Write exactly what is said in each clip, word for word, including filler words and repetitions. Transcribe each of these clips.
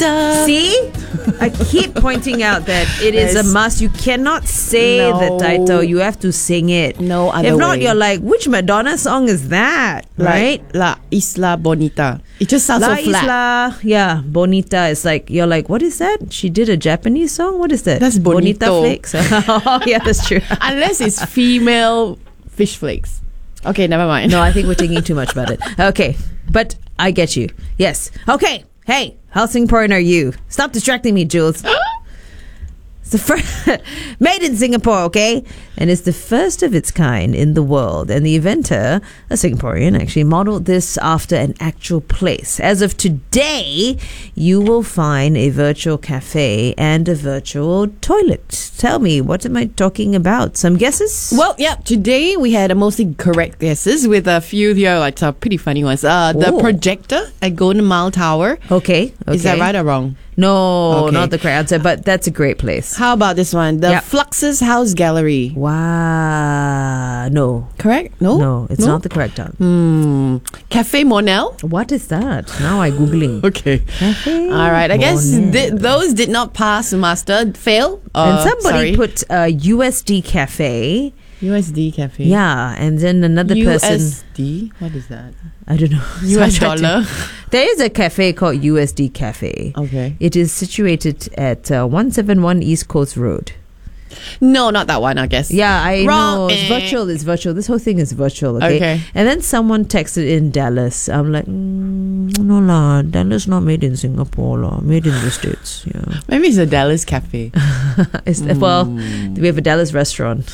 bonita. See? I keep pointing out that it is a There's- must. You cannot say No. the title. You have to sing it. No other If not, way. you're like, which Madonna song is that? Right? Like La Isla Bonita. It just sounds La so flat. Isla, yeah, Bonita. It's like, you're like, what is that? She did a Japanese song? What is that? That's Bonita bonito. Flakes. Oh, yeah, that's true. Unless it's female fish flakes. Okay, never mind. No, I think we're thinking too much about it. Okay, but I get you. Yes. Okay. Hey, how Singaporean are you? Stop distracting me, Jules. It's the first made in Singapore, okay? And it's the first of its kind in the world. And the inventor, a Singaporean, actually modeled this after an actual place. As of today, you will find a virtual cafe and a virtual toilet. Tell me, what am I talking about? Some guesses? Well, yeah, today we had a mostly correct guesses with a few here, like uh, pretty funny ones. Uh, the Oh. projector at Golden Mile Tower. Okay, okay. Is that right or wrong? No, Okay. not the correct answer, but that's a great place. How about this one? The Yep. Fluxus House Gallery. Wow. No. Correct? No? No, it's not the correct answer. Hmm. Cafe Monel? What is that? Now I'm Googling. Okay. Cafe All right. I guess Monel. th- those did not pass muster. Fail? And Uh, somebody sorry. put uh, U S D Cafe. U S D Cafe. Yeah, and then another person. U S D? What is that? I don't know. U S So I tried to- dollar. There is a cafe called U S D Cafe. Okay. It is situated at uh, one seventy-one East Coast Road. No, not that one, I guess. Yeah, I Wrong. know. It's Eh. virtual. It's virtual. This whole thing is virtual. Okay. Okay. And then someone texted in Dallas. I'm like, mm, no lah. Dallas not made in Singapore lah. Made in the States. Yeah. Maybe it's a Dallas Cafe. It's, Well, we have a Dallas restaurant.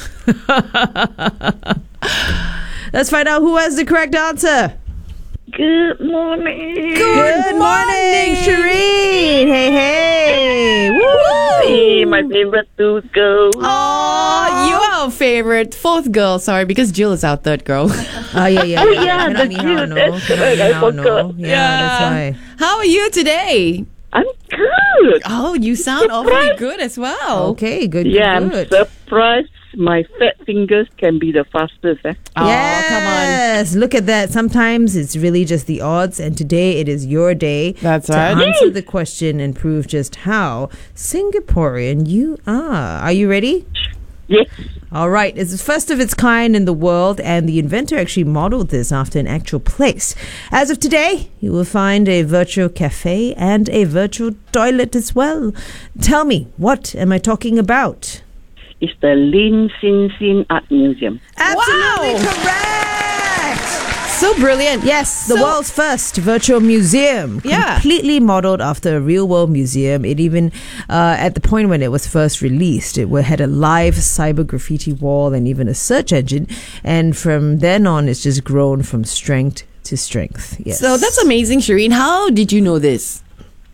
Let's find out who has the correct answer. Good morning. Good morning, Shireen. Hey, hey. Woo. Hey, my favorite two girls. Oh, you are our favorite fourth girl. Sorry, because Jill is our third girl. Oh, yeah, yeah. Oh, yeah. yeah, Cannot the be how, Jill, no. that's Cannot right, be I how, no. forgot. Yeah, that's why. How are you today? I'm good. Oh, you sound awfully good as well. Okay, good, Yeah, I'm good. surprised my fat fingers can be the fastest. Eh? Oh, Yes, look at that. Sometimes it's really just the odds, and today it is your day That's to right. answer the question and prove just how Singaporean you are. Are you ready? Yes. All right, it's the first of its kind in the world, and the inventor actually modeled this after an actual place. As of today, you will find a virtual cafe and a virtual toilet as well. Tell me, what am I talking about? It's the Lin Sin Sin Art Museum. Absolutely Wow. correct! So brilliant. Yes, the So- world's first virtual museum. Yeah. Completely modeled after a real world museum. It even, uh, at the point when it was first released, it wa- had a live cyber graffiti wall and even a search engine. And from then on, it's just grown from strength to strength. Yes. So that's amazing, Shireen. How did you know this?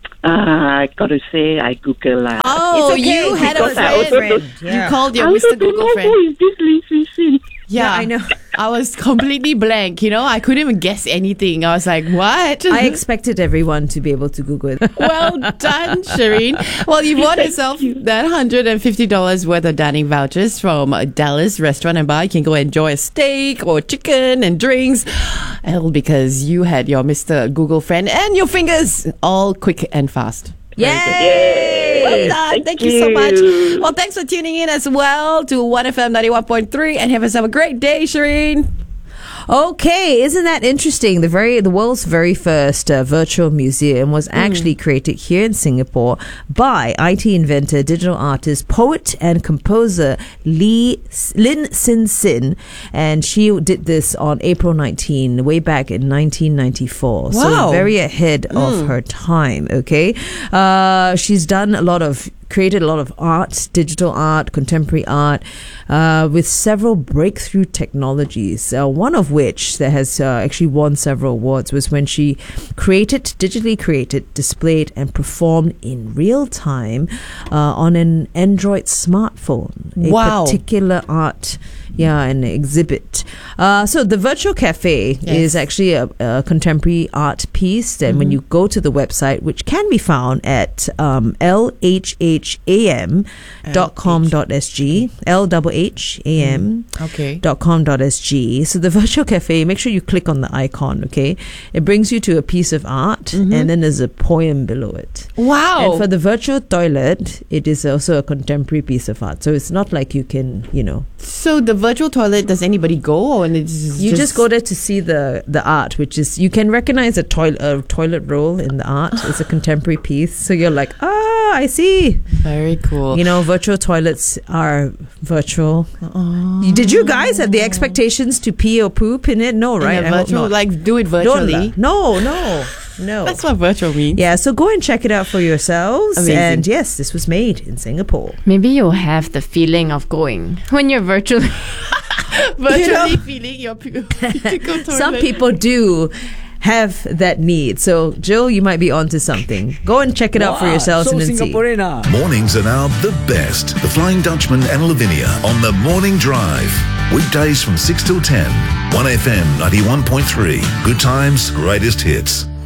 Ah, I got to say, I Google lah. Oh, It's okay, you had a because I also friend. don't- You Yeah. called I your also Mister don't Google know friend. who is this Lin Sin Sin. Yeah, I know. I was completely blank. You know, I couldn't even guess anything. I was like, what? I expected everyone to be able to Google it. Well done, Shireen. Well, you bought yourself that one hundred fifty dollars worth of dining vouchers from a Dallas Restaurant and Bar. You can go enjoy a steak or chicken and drinks. All because you had your Mister Google friend and your fingers all quick and fast. Yay! Well done. Thank, you so much. Well, thanks for tuning in as well to one F M ninety-one point three and have yourself a great day, Shireen. Okay, isn't that interesting? The very the world's very first uh, virtual museum was actually created here in Singapore by I T inventor, digital artist, poet, and composer Lee Lin Sin Sin, and she did this on April nineteenth, way back in nineteen ninety-four. Wow. So very ahead of her time. Okay, uh, she's done a lot of. Created a lot of art, digital art, contemporary art, uh, with several breakthrough technologies. Uh, one of which that has uh, actually won several awards was when she created, digitally created, displayed, and performed in real time uh, on an Android smartphone. A Wow. particular art, Yeah, an exhibit. Uh, so the Virtual Cafe Yes. is actually a, a contemporary art piece. And when you go to the website, which can be found at um, l h h a m dot com dot s g, L H H A M Okay. dot com dot s g. So the Virtual Cafe, make sure you click on the icon, okay? It brings you to a piece of art, and then there's a poem below it. Wow. And for the virtual toilet, it is also a contemporary piece of art. So it's not like you can, you know, So the virtual toilet, does anybody go, or it's you just, go there to see the the art, which is, you can recognize a toilet a toilet roll in the art. It's a contemporary piece, so you're like, ah, I see. Very cool. You know, virtual toilets are virtual. You- Did you guys have the expectations to pee or poop in it? No, In right? a I hope virtual, not. like do it Don't virtually. la- No, no, no. That's what virtual means. Yeah, so go and check it out for yourselves. Amazing. And yes, this was made in Singapore. Maybe you'll have the feeling of going when you're virtually. Virtually You know- feeling your pu- physical toilet. Some people do have that need. So, Jill, you might be onto something. Go and check it out for Wow, yourselves so and then see. Singaporean ah. Mornings are now the best. The Flying Dutchman and Lavinia on the Morning Drive. Weekdays from six till ten. one F M ninety-one point three. Good times, greatest hits.